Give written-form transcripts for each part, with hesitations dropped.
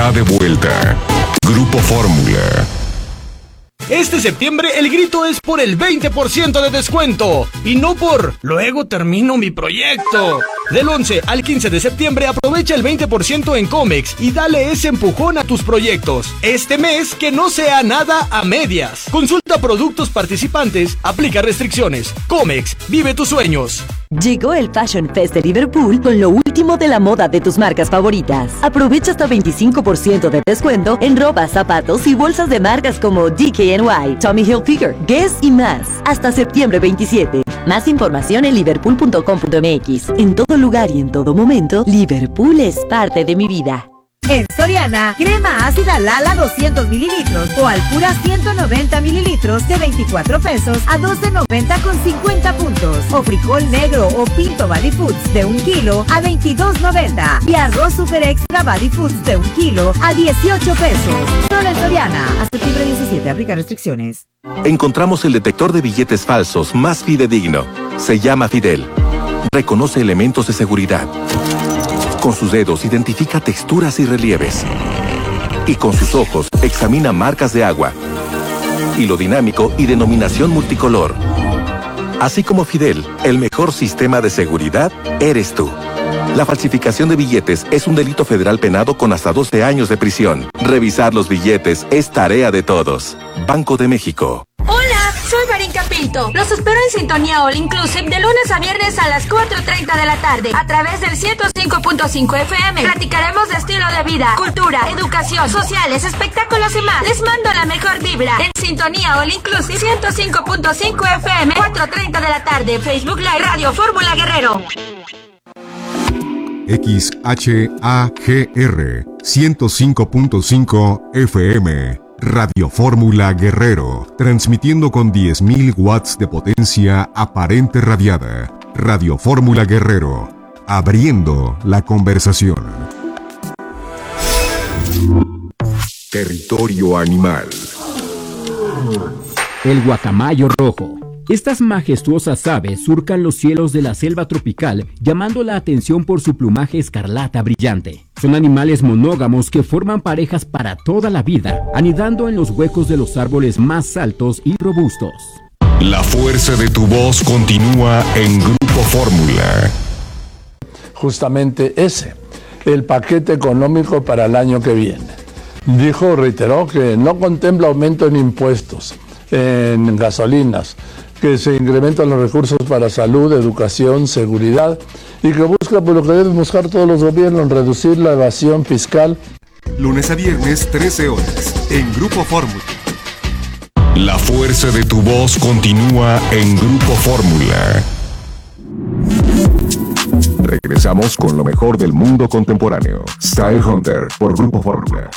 está de vuelta. Grupo Fórmula. Este septiembre el grito es por el 20% de descuento y no por luego termino mi proyecto. Del 11 al 15 de septiembre aprovecha el 20% en Comex y dale ese empujón a tus proyectos. Este mes que no sea nada a medias. Consulta productos participantes, aplica restricciones. Comex, vive tus sueños. Llegó el Fashion Fest de Liverpool con lo último de la moda de tus marcas favoritas. Aprovecha hasta 25% de descuento en ropa, zapatos y bolsas de marcas como DKNY, Tommy Hilfiger, Guess y más. Hasta septiembre 27. Más información en liverpool.com.mx. En todo lugar y en todo momento, Liverpool es parte de mi vida. En Soriana, crema ácida Lala 200 mililitros o Alpura 190 mililitros de 24 pesos a 12.90 con 50 puntos. O frijol negro o pinto Body Foods de 1 kilo a 22.90. Y arroz Super Extra Body Foods de 1 kilo a 18 pesos. Solo en Soriana. Hasta septiembre 17. Aplica restricciones. Encontramos el detector de billetes falsos más fidedigno. Se llama Fidel. Reconoce elementos de seguridad. Con sus dedos identifica texturas y relieves. Y con sus ojos examina marcas de agua, hilo dinámico y denominación multicolor. Así como Fidel, el mejor sistema de seguridad eres tú. La falsificación de billetes es un delito federal penado con hasta 12 años de prisión. Revisar los billetes es tarea de todos. Banco de México. Hola, soy Marinka Pinto. Los espero en Sintonía All Inclusive de lunes a viernes a las 4:30 de la tarde a través del 105.5 FM. Platicaremos de estilo de vida, cultura, educación, sociales, espectáculos y más. Les mando la mejor vibra en Sintonía All Inclusive 105.5 FM, 4:30 de la tarde. Facebook Live, Radio Fórmula Guerrero. XHAGR 105.5 FM. Radio Fórmula Guerrero, transmitiendo con 10.000 watts de potencia aparente radiada. Radio Fórmula Guerrero, abriendo la conversación. Territorio animal. El guacamayo rojo. Estas majestuosas aves surcan los cielos de la selva tropical, llamando la atención por su plumaje escarlata brillante. Son animales monógamos que forman parejas para toda la vida, anidando en los huecos de los árboles más altos y robustos. La fuerza de tu voz continúa en Grupo Fórmula. Justamente ese, el paquete económico para el año que viene. Reiteró que no contempla aumento en impuestos, en gasolinas, que se incrementan los recursos para salud, educación, seguridad y que busca, por lo que deben buscar todos los gobiernos, reducir la evasión fiscal. Lunes a viernes, 13 horas, en Grupo Fórmula. La fuerza de tu voz continúa en Grupo Fórmula. Regresamos con lo mejor del mundo contemporáneo. Style Hunter por Grupo Fórmula.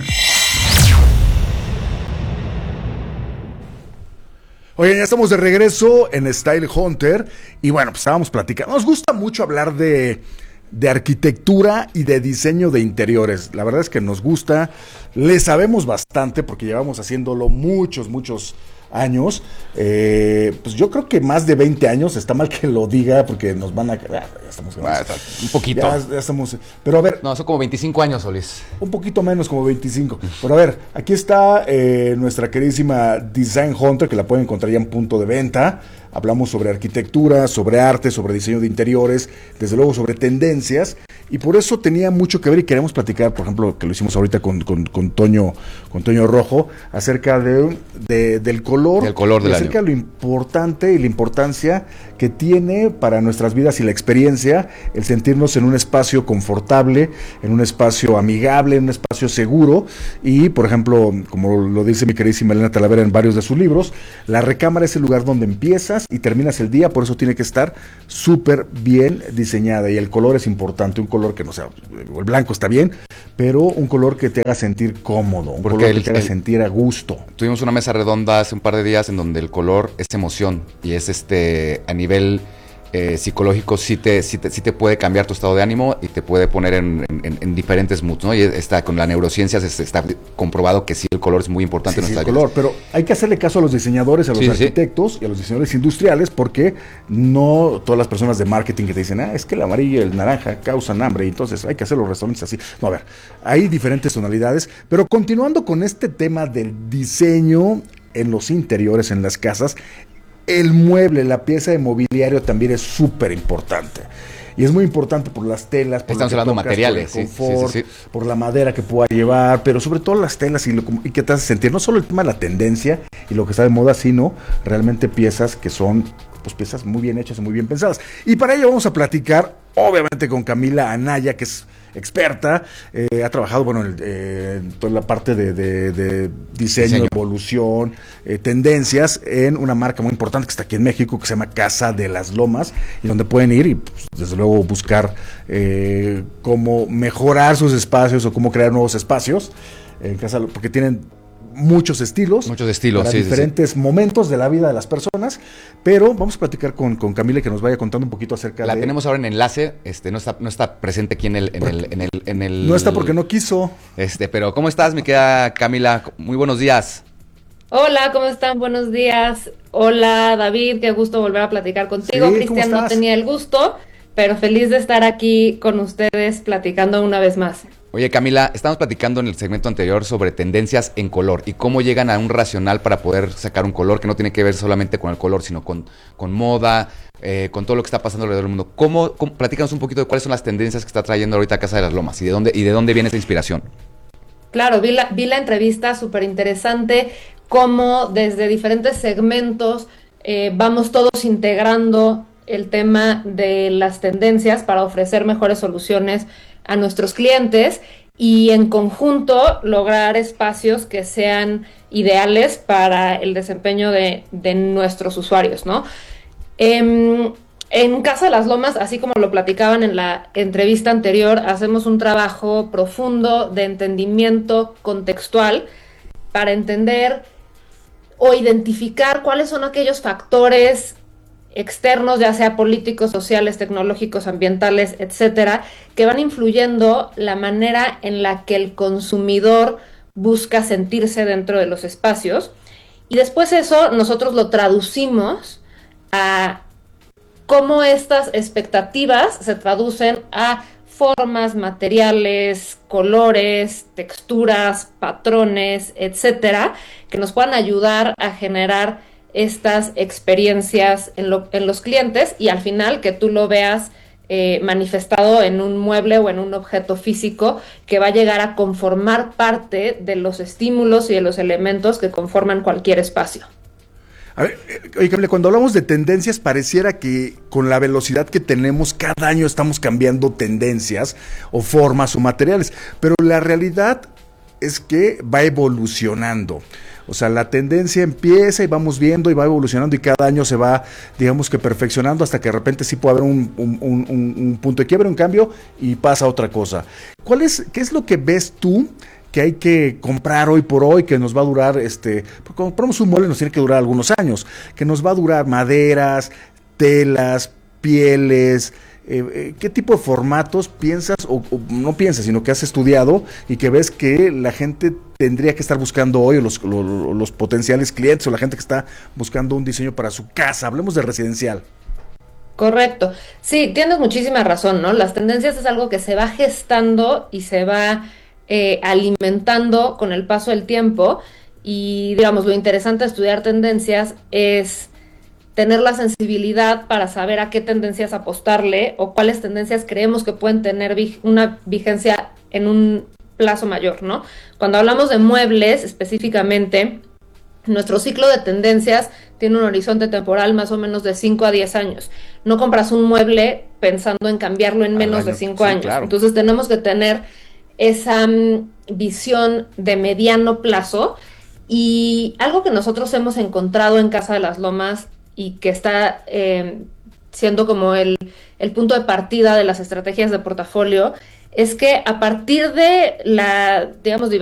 Oigan, ya estamos de regreso en Style Hunter y bueno, pues estábamos platicando. Nos gusta mucho hablar de arquitectura y de diseño de interiores. La verdad es que nos gusta, le sabemos bastante porque llevamos haciéndolo muchos años. Pues yo creo que más de 20 años, está mal que lo diga porque nos van a... ya estamos un poquito. Ya estamos, pero a ver... No, son como 25 años, Solís. Un poquito menos, como 25. Pero a ver, aquí está nuestra queridísima Design Hunter, que la pueden encontrar ya en punto de venta. Hablamos sobre arquitectura, sobre arte, sobre diseño de interiores, desde luego sobre tendencias, y por eso tenía mucho que ver y queremos platicar, por ejemplo, que lo hicimos ahorita con Toño Rojo, acerca del color, del acerca de lo importante y la importancia que tiene para nuestras vidas y la experiencia el sentirnos en un espacio confortable, en un espacio amigable, en un espacio seguro. Y por ejemplo, como lo dice mi queridísima Elena Talavera en varios de sus libros, la recámara es el lugar donde empiezas y terminas el día, por eso tiene que estar súper bien diseñada, y el color es importante, un color que no sea, el blanco está bien, pero un color que te haga sentir cómodo, un color que te haga sentir a gusto. Tuvimos una mesa redonda hace un par de días en donde el color es emoción y es a nivel psicológico sí te puede cambiar tu estado de ánimo y te puede poner en diferentes moods, ¿no? Y con la neurociencia está comprobado que sí, el color es muy importante en nuestra vida. Color, pero hay que hacerle caso a los diseñadores, a los arquitectos y a los diseñadores industriales, porque no todas las personas de marketing que te dicen, es que el amarillo y el naranja causan hambre, y entonces hay que hacer los restaurantes así. No, a ver, hay diferentes tonalidades, pero continuando con este tema del diseño en los interiores, en las casas, el mueble, la pieza de mobiliario también es súper importante. Y es muy importante por las telas, por estamos hablando de materiales, por el confort, por la madera que pueda llevar, pero sobre todo las telas y que te hace sentir, no solo el tema de la tendencia y lo que está de moda, sino realmente piezas que son pues piezas muy bien hechas y muy bien pensadas. Y para ello vamos a platicar, obviamente, con Camila Anaya, que es experta, ha trabajado, en toda la parte de diseño, evolución, tendencias, en una marca muy importante que está aquí en México, que se llama Casa de las Lomas, y donde pueden ir y, pues, desde luego, buscar cómo mejorar sus espacios o cómo crear nuevos espacios en casa, porque tienen muchos estilos para diferentes momentos de la vida de las personas, pero vamos a platicar con Camila, que nos vaya contando un poquito acerca La tenemos ahora en enlace, no está presente aquí en el no está porque no quiso. Pero ¿cómo estás, mi querida Camila? Muy buenos días. Hola, ¿cómo están? Buenos días. Hola, David, qué gusto volver a platicar contigo. Cristian no tenía el gusto, pero feliz de estar aquí con ustedes platicando una vez más. Oye, Camila, estamos platicando en el segmento anterior sobre tendencias en color y cómo llegan a un racional para poder sacar un color que no tiene que ver solamente con el color, sino con moda, con todo lo que está pasando alrededor del mundo. Platícanos un poquito de cuáles son las tendencias que está trayendo ahorita Casa de las Lomas y de dónde viene esa inspiración. Claro, vi la entrevista, súper interesante, cómo desde diferentes segmentos vamos todos integrando el tema de las tendencias para ofrecer mejores soluciones a nuestros clientes y en conjunto lograr espacios que sean ideales para el desempeño de nuestros usuarios, ¿no? En Casa de las Lomas, así como lo platicaban en la entrevista anterior, hacemos un trabajo profundo de entendimiento contextual para entender o identificar cuáles son aquellos factores externos, ya sea políticos, sociales, tecnológicos, ambientales, etcétera, que van influyendo la manera en la que el consumidor busca sentirse dentro de los espacios. Y después eso nosotros lo traducimos a cómo estas expectativas se traducen a formas, materiales, colores, texturas, patrones, etcétera, que nos puedan ayudar a generar estas experiencias en los clientes y al final que tú lo veas manifestado en un mueble o en un objeto físico que va a llegar a conformar parte de los estímulos y de los elementos que conforman cualquier espacio. A ver, oye, Camila, cuando hablamos de tendencias, pareciera que con la velocidad que tenemos, cada año estamos cambiando tendencias o formas o materiales, pero la realidad es que va evolucionando. O sea, la tendencia empieza y vamos viendo y va evolucionando y cada año se va, digamos que perfeccionando hasta que de repente sí puede haber un punto de quiebre, un cambio y pasa otra cosa. ¿Qué es lo que ves tú que hay que comprar hoy por hoy, que nos va a durar, porque compramos un mueble nos tiene que durar algunos años, que nos va a durar maderas, telas, pieles? ¿Qué tipo de formatos piensas o no piensas, sino que has estudiado y que ves que la gente tendría que estar buscando hoy, los potenciales clientes o la gente que está buscando un diseño para su casa? Hablemos de residencial. Correcto. Sí, tienes muchísima razón, ¿no? Las tendencias es algo que se va gestando y se va alimentando con el paso del tiempo y, digamos, lo interesante de estudiar tendencias es tener la sensibilidad para saber a qué tendencias apostarle o cuáles tendencias creemos que pueden tener una vigencia en un plazo mayor, ¿no? Cuando hablamos de muebles específicamente, nuestro ciclo de tendencias tiene un horizonte temporal más o menos de 5 a 10 años. No compras un mueble pensando en cambiarlo en menos de 5 años. Claro. Entonces tenemos que tener esa visión de mediano plazo y algo que nosotros hemos encontrado en Casa de las Lomas y que está siendo como el punto de partida de las estrategias de portafolio, es que a partir de la, digamos,